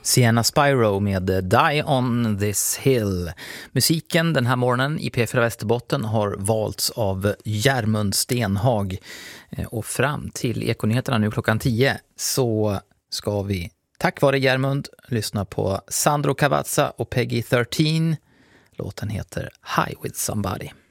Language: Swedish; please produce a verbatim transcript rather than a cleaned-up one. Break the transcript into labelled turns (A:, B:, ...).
A: Sienna Spyro med Die on this hill. Musiken den här morgonen i P fyra Västerbotten har valts av Järmund Stenhag. Och fram till Ekonyheterna nu klockan tio så ska vi, tack vare Järmund, lyssna på Sandro Cavazza och Peggy tretton. Låten heter High with Somebody.